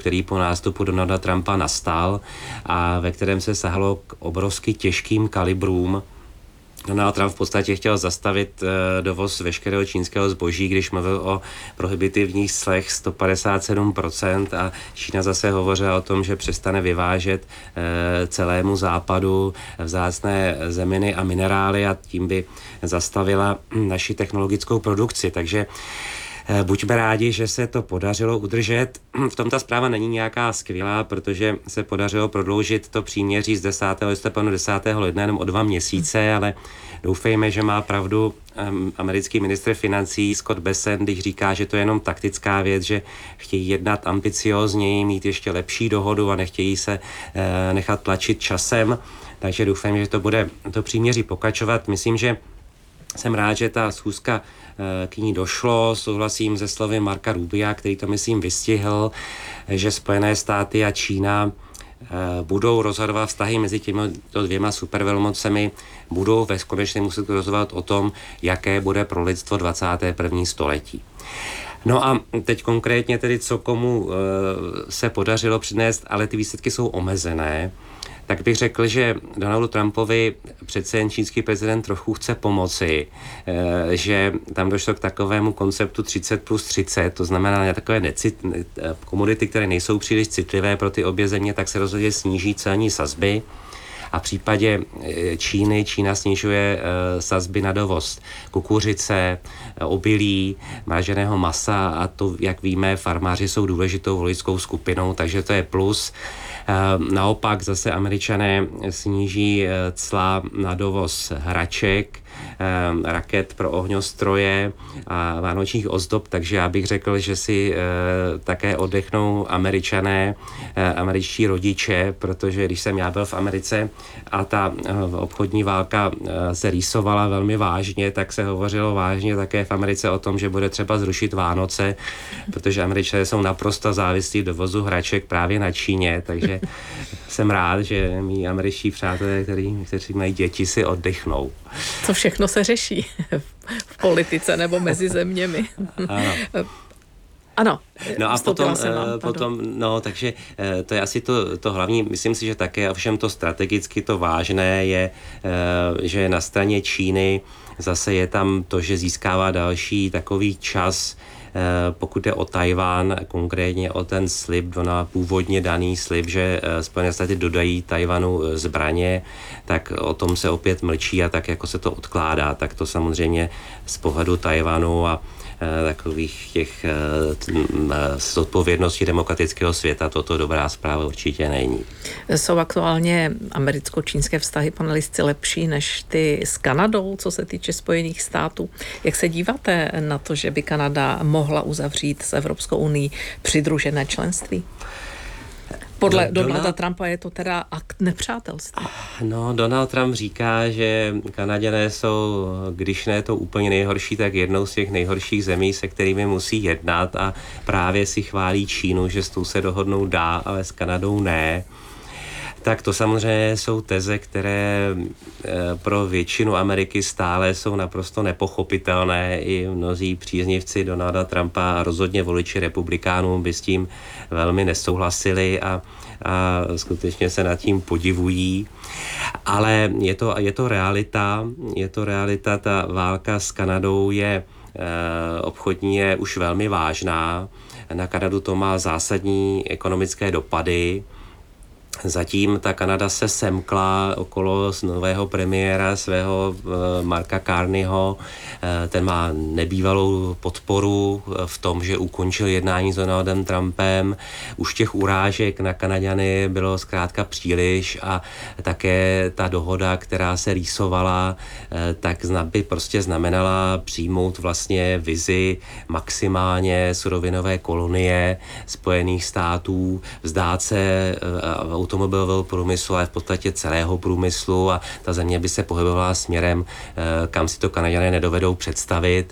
který po nástupu Donalda Trumpa nastal a ve kterém se sahalo k obrovsky těžkým kalibrům. Donald Trump v podstatě chtěl zastavit dovoz veškerého čínského zboží, když mluvil o prohibitivních clech 157% a Čína zase hovořila o tom, že přestane vyvážet celému západu vzácné zeminy a minerály a tím by zastavila naši technologickou produkci. Takže buďme rádi, že se to podařilo udržet. V tom ta zpráva není nějaká skvělá, protože se podařilo prodloužit to příměří z 10. listopadu 10. ledna jenom o 2 měsíce, ale doufejme, že má pravdu americký ministr financí Scott Bessent, když říká, že to je jenom taktická věc, že chtějí jednat ambiciózněji, mít ještě lepší dohodu a nechtějí se nechat tlačit časem. Takže doufejme, že to bude to příměří pokračovat. Myslím, že jsem rád, že ta schůzka k ní došlo. Souhlasím se slovy Marka Rubia, který to, myslím, vystihl, že Spojené státy a Čína budou rozhodovat vztahy mezi těmito dvěma supervelmocemi, budou ve konečně muset rozhodovat o tom, jaké bude pro lidstvo 21. století. No a teď konkrétně tedy, co komu se podařilo přinést, ale ty výsledky jsou omezené. Tak bych řekl, že Donaldu Trumpovi přece jen čínský prezident trochu chce pomoci, že tam došlo k takovému konceptu 30+30, to znamená na takové komodity, které nejsou příliš citlivé pro ty obě země, tak se rozhodně sníží celní sazby. A v případě Čína snižuje sazby na dovoz kukuřice, obilí, mraženého masa a to, jak víme, farmáři jsou důležitou voličskou skupinou, takže to je plus. Naopak zase Američané sníží cla na dovoz hraček, raket pro ohňostroje a vánočních ozdob, takže já bych řekl, že si také oddechnou Američané, američtí rodiče, protože když jsem já byl v Americe a ta obchodní válka se rýsovala velmi vážně, tak se hovořilo vážně také v Americe o tom, že bude třeba zrušit Vánoce, protože Američané jsou naprosto závislí v dovozu hraček právě na Číně, takže jsem rád, že mý američtí přátelé, kteří mají děti, si oddechnou. Co všechno se řeší v politice nebo mezi zeměmi. Ano. No a takže to je asi to hlavní. Myslím si, že také ovšem to strategicky to vážné je, že na straně Číny zase je tam to, že získává další takový čas, pokud je o Tajván, konkrétně o ten slib, původně daný slib, že Spojené státy dodají Tajvanu zbraně, tak o tom se opět mlčí a tak jako se to odkládá, tak to samozřejmě z pohledu Tajvanu a takových těch zodpovědností demokratického světa toto dobrá zpráva určitě není. Jsou aktuálně americko-čínské vztahy, pane Lisci, lepší než ty s Kanadou, co se týče Spojených států? Jak se díváte na to, že by Kanada mohla uzavřít s Evropskou unií přidružené členství? Podle Donalda Trumpa je to teda akt nepřátelství. No, Donald Trump říká, že Kanaďané jsou, když ne to úplně nejhorší, tak jednou z těch nejhorších zemí, se kterými musí jednat a právě si chválí Čínu, že s tou se dohodnout dá, ale s Kanadou ne. Tak to samozřejmě jsou teze, které pro většinu Ameriky stále jsou naprosto nepochopitelné. I mnozí příznivci Donalda Trumpa a rozhodně voliči republikánů by s tím velmi nesouhlasili a skutečně se nad tím podivují. Ale je to realita, ta válka s Kanadou je obchodní, je už velmi vážná. Na Kanadu to má zásadní ekonomické dopady. Zatím ta Kanada se semkla okolo nového premiéra svého Marka Carneyho. Ten má nebývalou podporu v tom, že ukončil jednání s Donaldem Trumpem. Už těch urážek na Kanaďany bylo zkrátka příliš a také ta dohoda, která se rýsovala, tak by prostě znamenala přijmout vlastně vizi maximálně surovinové kolonie Spojených států, vzdát se automobilového průmyslu, ale v podstatě celého průmyslu a ta země by se pohybovala směrem, kam si to Kanaďané nedovedou představit.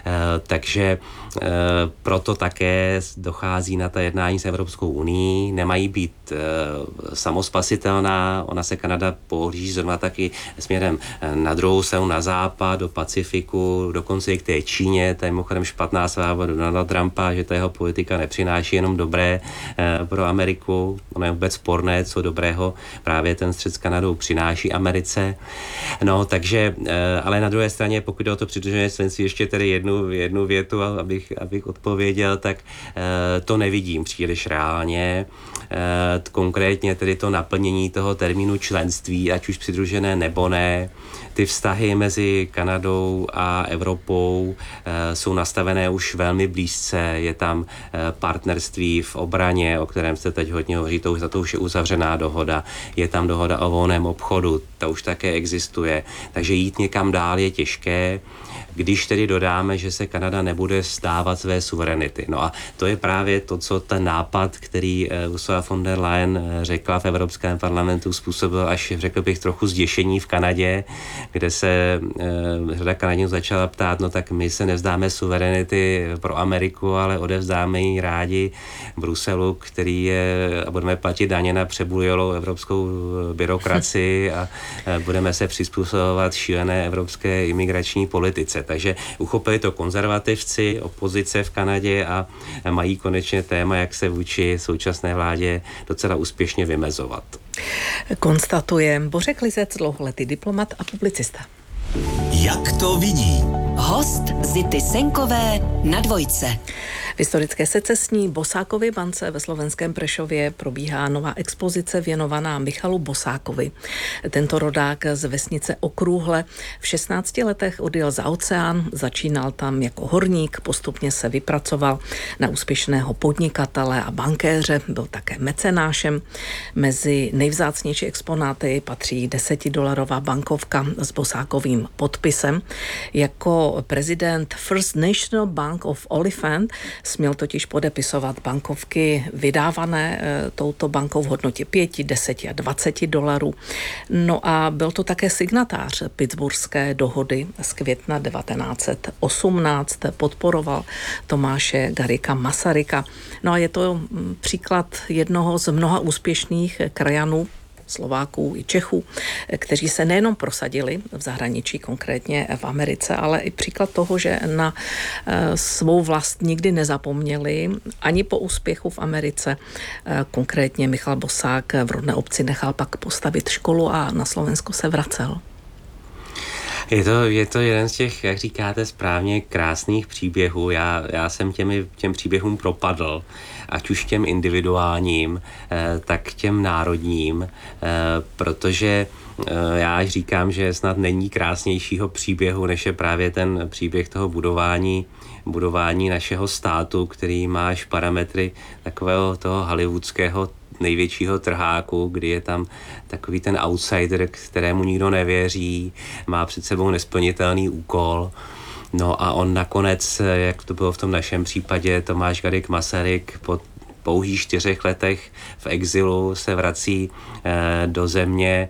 Takže proto také dochází na ta jednání s Evropskou unií. Nemají být samospasitelná, ona se Kanada pohlíží zrovna taky směrem na druhou stranu, na západ, do Pacifiku, dokonce i k té Číně. To je mimochodem špatná zpráva Donalda Trumpa, že ta jeho politika nepřináší jenom dobré pro Ameriku. Ono je vůbec sporné, co dobrého právě ten střet s Kanadou přináší Americe. No, takže, ale na druhé straně, pokud jde o to přidružené členství, ještě tedy jednu větu, abych odpověděl, tak to nevidím příliš reálně. Konkrétně tedy to naplnění toho termínu členství, ať už přidružené nebo ne. Ty vztahy mezi Kanadou a Evropou jsou nastavené už velmi blízce. Je tam partnerství v obraně, o kterém jste teď hodně hovoří, to už je uzavřená dohoda. Je tam dohoda o volném obchodu, ta už také existuje. Takže jít někam dál je těžké, když tedy dodáme, že se Kanada nebude vzdávat své suverenity. No a to je právě to, co ten nápad, který Ursula von der Leyen řekla v Evropském parlamentu, způsobil až, řekl bych, trochu zděšení v Kanadě, kde se řada Kanaděnů začala ptát, no tak my se nevzdáme suverenity pro Ameriku, ale odevzdáme ji rádi Bruselu, který je, a budeme platit daně na přebujelou evropskou byrokracii a budeme se přizpůsobovat šílené evropské imigrační politice. Takže uchopili to konzervativci, opozice v Kanadě a mají konečně téma, jak se vůči současné vládě docela úspěšně vymezovat. Konstatuje Bořek Lizec, dlouholetý diplomat a publicista. Jak to vidí? Host Zity Senkové na Dvojce. V historické secesní Bosákově bance ve slovenském Prešově probíhá nová expozice věnovaná Michalu Bosákovi. Tento rodák z vesnice Okrůhle v 16 letech odjel za oceán, začínal tam jako horník, postupně se vypracoval na úspěšného podnikatele a bankéře, byl také mecenášem. Mezi nejvzácnější exponáty patří $10 bankovka s Bosákovým podpisem. Jako prezident First National Bank of Oliphant směl totiž podepisovat bankovky vydávané touto bankou v hodnotě 5, 10 a $20. No a byl to také signatář Pittsburghské dohody z května 1918, podporoval Tomáše Garrigua Masaryka. No a je to příklad jednoho z mnoha úspěšných krajanů, Slováků i Čechů, kteří se nejenom prosadili v zahraničí, konkrétně v Americe, ale i příklad toho, že na svou vlast nikdy nezapomněli ani po úspěchu v Americe. Konkrétně Michal Bosák v rodné obci nechal pak postavit školu a na Slovensko se vracel. Je to jeden z těch, jak říkáte správně, krásných příběhů. Já jsem těm příběhům propadl, ať už těm individuálním, tak těm národním, protože já říkám, že snad není krásnějšího příběhu, než je právě ten příběh toho budování našeho státu, který má až parametry takového toho hollywoodského největšího trháku, kdy je tam takový ten outsider, kterému nikdo nevěří, má před sebou nesplnitelný úkol. No a on nakonec, jak to bylo v tom našem případě, Tomáš Garrigue Masaryk po pouhých 4 letech v exilu se vrací do země,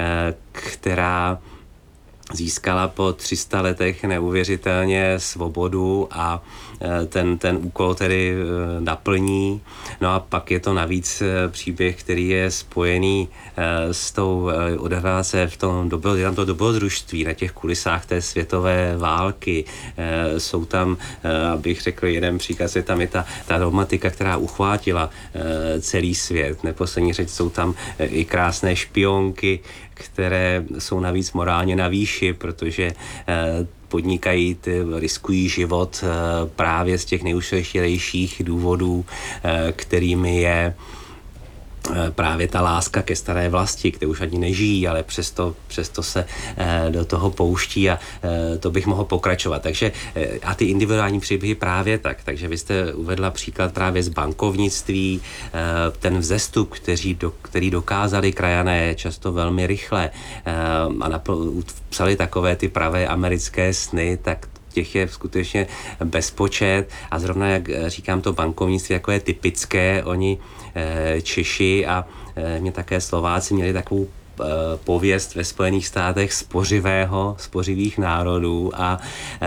která získala po 300 letech neuvěřitelně svobodu a ten úkol tedy naplní. No a pak je to navíc příběh, který je spojený s tou, odehrává se v tom dobrodružství na těch kulisách té světové války. Jsou tam, abych řekl jeden příklad, je tam i ta romantika, která uchvátila celý svět. Neposlední řeč, jsou tam i krásné špionky, které jsou navíc morálně na výši, protože podnikají, riskují život právě z těch nejušlechtilejších důvodů, kterými je právě ta láska ke staré vlasti, kde už ani nežijí, ale přesto se do toho pouští a to bych mohl pokračovat. Takže a ty individuální příběhy právě tak. Takže vy jste uvedla příklad právě z bankovnictví, ten vzestup, který dokázali krajané často velmi rychle a psali takové ty pravé americké sny, tak těch je skutečně bezpočet a zrovna, jak říkám, to bankovnictví, jako je typické, oni Češi a mě také Slováci měli takovou pověst ve Spojených státech spořivých národů a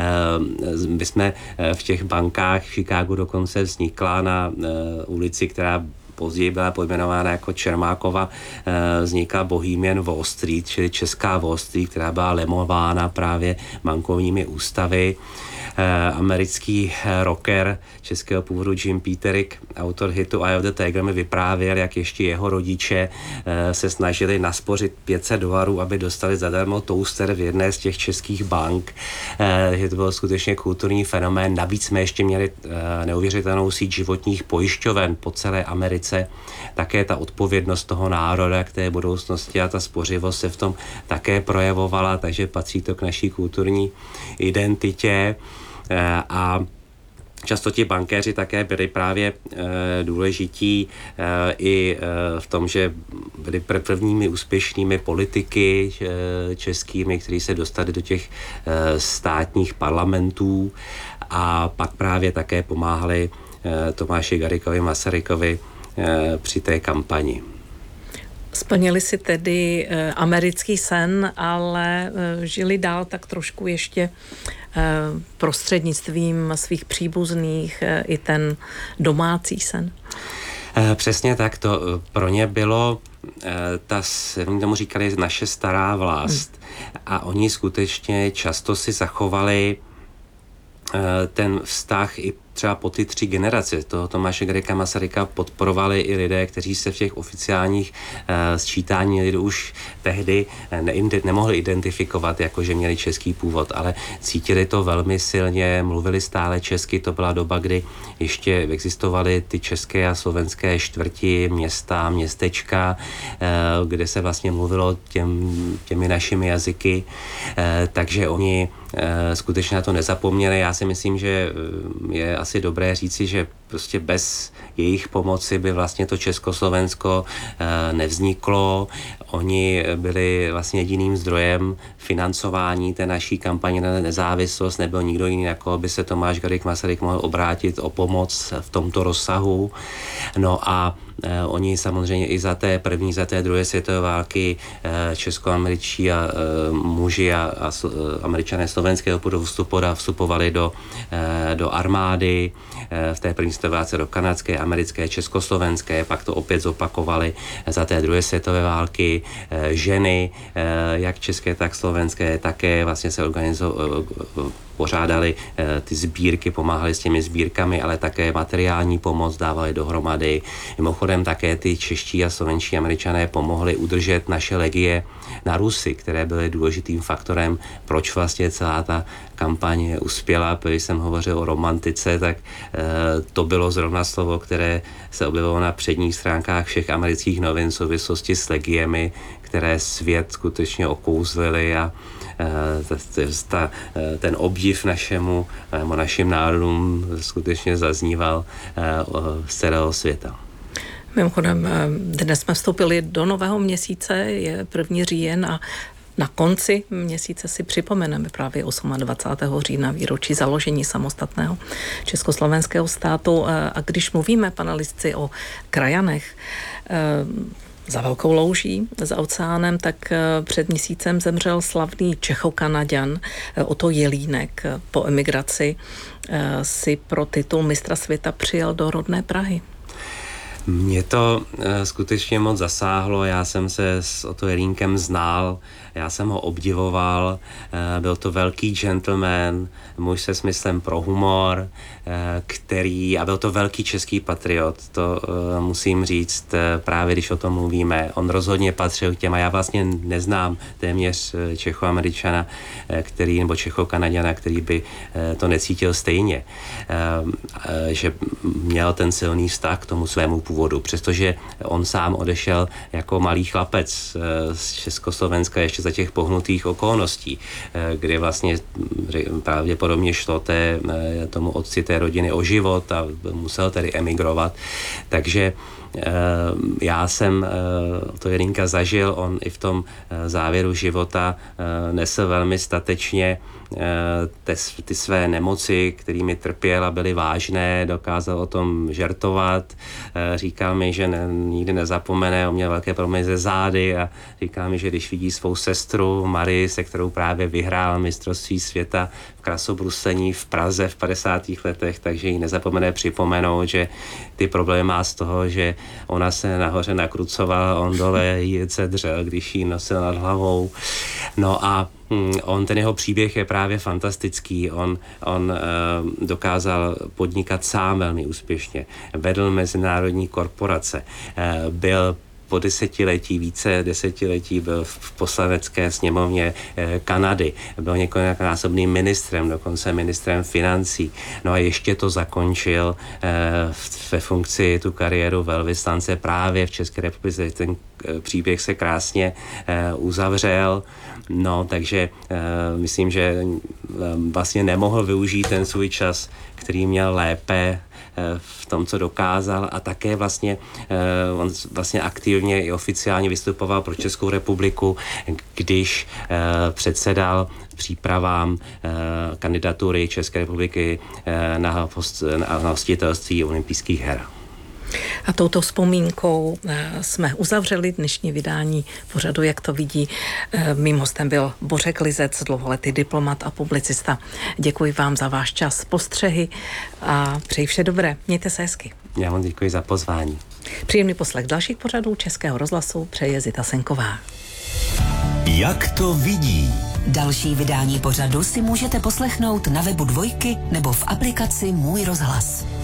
my jsme v těch bankách v Chicagu dokonce vznikla na ulici, která později byla pojmenována jako Čermákova, vznikla Bohemian Wall Street, čili česká Wall Street, která byla lemována právě bankovními ústavy. Americký rocker českého původu Jim Peterik, autor hitu Eye of the Tiger, mi vyprávěl, jak ještě jeho rodiče se snažili naspořit $500, aby dostali zadarmo toaster v jedné z těch českých bank. To byl skutečně kulturní fenomén. Navíc jsme ještě měli neuvěřitelnou síť životních pojišťoven po celé Americe. Také ta odpovědnost toho národa k té budoucnosti a ta spořivost se v tom také projevovala, takže patří to k naší kulturní identitě. A často ti bankéři také byli právě důležití i v tom, že byli prvními úspěšnými politiky českými, kteří se dostali do těch státních parlamentů a pak právě také pomáhali Tomáši Garriguovi Masarykovi při té kampani. Splnili si tedy americký sen, ale žili dál tak trošku ještě prostřednictvím svých příbuzných i ten domácí sen. Přesně tak, to pro ně bylo, oni tomu říkali naše stará vlast a oni skutečně často si zachovali ten vztah i třeba po ty 3 generace toho Tomáše Garrigua Masaryka podporovali i lidé, kteří se v těch oficiálních sčítání lidů už tehdy nemohli identifikovat, jako že měli český původ, ale cítili to velmi silně, mluvili stále česky. To byla doba, kdy ještě existovaly ty české a slovenské čtvrti, města, městečka, kde se vlastně mluvilo těmi našimi jazyky, takže oni skutečně na to nezapomněli. Já si myslím, že je asi dobré říci, že prostě bez jejich pomoci by vlastně to Československo nevzniklo. Oni byli vlastně jediným zdrojem financování té naší kampaně na nezávislost. Nebyl nikdo jiný, jako by se Tomáš Garrigue Masaryk mohl obrátit o pomoc v tomto rozsahu. No a oni samozřejmě i za té první, za té druhé světové války českoameričtí a muži a Američané slovenského původu vstupovali do armády, v té první světové válce do kanadské, americké, československé, pak to opět zopakovali za té druhé světové války. Ženy, jak české, tak slovenské, také vlastně se pořádali ty sbírky, pomáhali s těmi sbírkami, ale také materiální pomoc dávali dohromady. Mimochodem také ty čeští a slovenští Američané pomohli udržet naše legie na Rusy, které byly důležitým faktorem, proč vlastně celá ta kampaně uspěla. Když jsem hovořil o romantice, tak to bylo zrovna slovo, které se objevilo na předních stránkách všech amerických novin v souvislosti s legiemi, které svět skutečně okouzlily a ten obdiv našim národům skutečně zazníval z celého světa. Mimochodem, dnes jsme vstoupili do nového měsíce, je 1. říjen a na konci měsíce si připomeneme právě 28. října výročí založení samostatného československého státu. A když mluvíme, panelistci, o krajanech, za velkou louží, za oceánem, tak před měsícem zemřel slavný Čechokanaďan Otto Jelínek. Po emigraci si pro titul mistra světa přijel do rodné Prahy. Mě to skutečně moc zasáhlo, já jsem se s Otto Jelínkem znal, já jsem ho obdivoval, byl to velký gentleman, muž se smyslem pro humor, a byl to velký český patriot, to musím říct, právě když o tom mluvíme. On rozhodně patřil k těm, a já vlastně neznám téměř Čechoameričana, nebo Čechokanaďana, který by to necítil stejně, že měl ten silný vztah k tomu svému původu, přestože on sám odešel jako malý chlapec z Československa ještě za těch pohnutých okolností, kdy vlastně pravděpodobně šlo tomu otci té rodiny o život a musel tedy emigrovat. Takže já jsem to Jelínka zažil, on i v tom závěru života nesl velmi statečně ty své nemoci, kterými trpěl a byly vážné, dokázal o tom žertovat, říkal mi, že nikdy nezapomene, on měl velké problémy ze zády a říkal mi, že když vidí svou sestru Marii, se kterou právě vyhrál mistrovství světa v krasobruslení v Praze v 50. letech, takže jí nezapomene připomenout, že ty problémy má z toho, že ona se nahoře nakrucovala, on dole jí dřel, když jí nosil nad hlavou. No a ten jeho příběh je právě fantastický. On dokázal podnikat sám velmi úspěšně. Vedl mezinárodní korporace. Byl po více desetiletí byl v poslanecké sněmovně Kanady. Byl několikanásobným ministrem, dokonce ministrem financí. No a ještě to zakončil ve funkci tu kariéru velvyslance právě v České republice. Ten příběh se krásně uzavřel. No, takže myslím, že vlastně nemohl využít ten svůj čas, který měl lépe v tom, co dokázal, a také vlastně on vlastně aktivně i oficiálně vystupoval pro Českou republiku, když předsedal přípravám kandidatury České republiky na hostitelství olympijských her. A touto vzpomínkou jsme uzavřeli dnešní vydání pořadu Jak to vidí. Mým hostem byl Bořek Lizec, dlouholetý diplomat a publicista. Děkuji vám za váš čas, postřehy a přeji vše dobré. Mějte se hezky. Já vám děkuji za pozvání. Příjemný poslech dalších pořadů Českého rozhlasu přeje Zita Senková. Jak to vidí? Další vydání pořadu si můžete poslechnout na webu Dvojky nebo v aplikaci Můj rozhlas.